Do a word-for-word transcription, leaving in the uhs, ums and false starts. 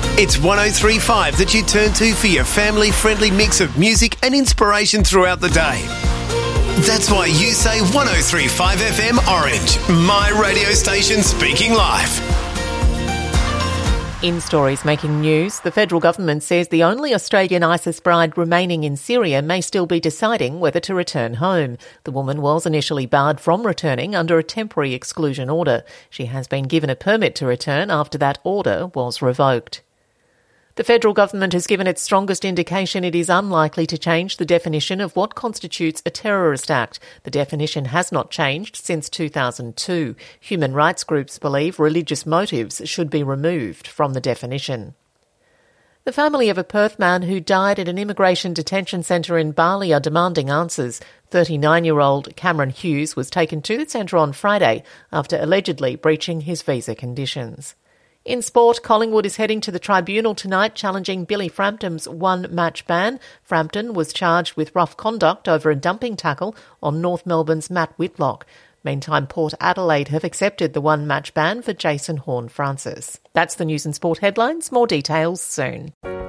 It's one oh three point five that you turn to for your family-friendly mix of music and inspiration throughout the day. That's why you say one oh three point five F M Orange, my radio station speaking life. In stories making news, the federal government says the only Australian ISIS bride remaining in Syria may still be deciding whether to return home. The woman was initially barred from returning under a temporary exclusion order. She has been given a permit to return after that order was revoked. The federal government has given its strongest indication it is unlikely to change the definition of what constitutes a terrorist act. The definition has not changed since two thousand two. Human rights groups believe religious motives should be removed from the definition. The family of a Perth man who died at an immigration detention centre in Bali are demanding answers. thirty-nine-year-old Cameron Hughes was taken to the centre on Friday after allegedly breaching his visa conditions. In sport, Collingwood is heading to the tribunal tonight challenging Billy Frampton's one-match ban. Frampton was charged with rough conduct over a dumping tackle on North Melbourne's Matt Whitlock. Meantime, Port Adelaide have accepted the one-match ban for Jason Horne-Francis. That's the news and sport headlines. More details soon.